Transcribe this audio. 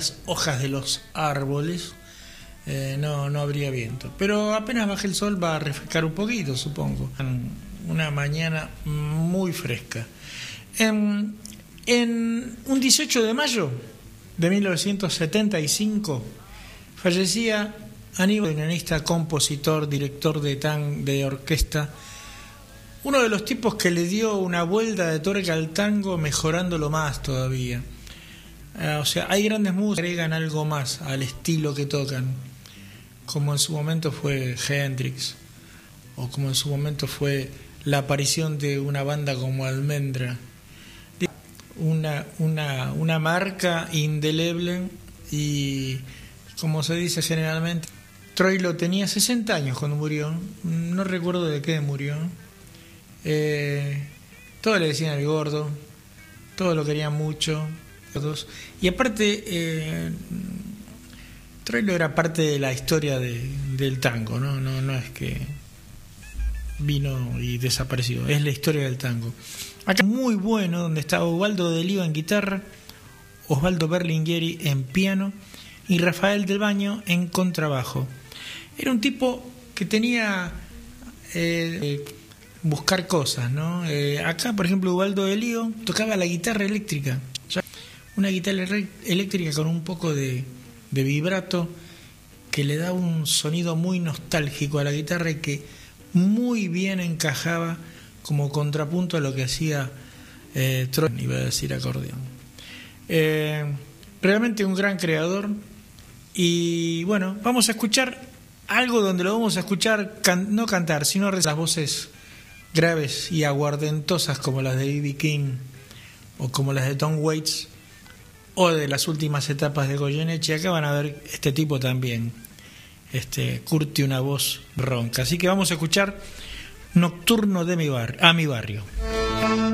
hojas de los árboles, no habría viento. Pero apenas baje el sol va a refrescar un poquito, supongo. Una mañana muy fresca. En un 18 de mayo de 1975 fallecía Aníbal, pianista, compositor, director de orquesta, uno de los tipos que le dio una vuelta de tuerca al tango, mejorándolo más todavía. O sea, hay grandes músicos que agregan algo más al estilo que tocan, como en su momento fue Hendrix, o como en su momento fue la aparición de una banda como Almendra. Una marca indeleble, y como se dice generalmente, Troilo tenía 60 años cuando murió, no recuerdo de qué murió. Todos le decían el gordo, todos lo querían mucho, y aparte Troilo era parte de la historia del tango, no es que vino y desapareció, es la historia del tango. Acá muy bueno, donde estaba Ubaldo de Lío en guitarra, Osvaldo Berlingueri en piano y Rafael del Baño en contrabajo. Era un tipo que tenía buscar cosas, ¿no? Acá, por ejemplo, Ubaldo de Lío tocaba la guitarra eléctrica, una guitarra eléctrica con un poco de vibrato que le da un sonido muy nostálgico a la guitarra y que muy bien encajaba como contrapunto a lo que hacía Troilo, iba a decir acordeón. Realmente un gran creador. Y bueno, vamos a escuchar algo donde lo vamos a escuchar no cantar, sino las voces graves y aguardentosas como las de B.B. King o como las de Tom Waits o de las últimas etapas de Goyeneche. Acá van a ver este tipo también curte una voz ronca. Así que vamos a escuchar Nocturno de mi barrio.